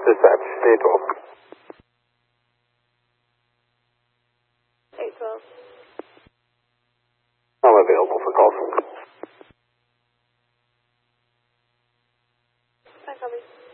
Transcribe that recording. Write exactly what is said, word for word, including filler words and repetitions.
Dispatch, eight twelve. eight twelve. I'm available for calls. I copy.